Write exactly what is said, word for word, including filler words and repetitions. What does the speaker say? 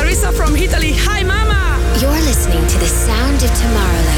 Marisa from Italy. Hi, Mama! You're listening to the sound of Tomorrowland.